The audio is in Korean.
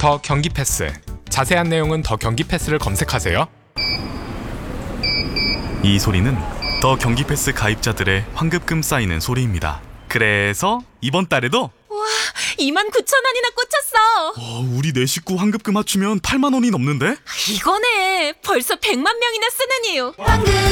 더 경기 패스. 자세한 내용은 더 경기 패스를 검색하세요. 이 소리는 더 경기 패스 가입자들의 환급금 쌓이는 소리입니다. 그래서 이번 달에도 29,000원이나 꽂혔어. 우리 네 식구 환급금 합치면 8만 원이 넘는데? 이거네. 벌써 100만 명이나 쓰는 이유.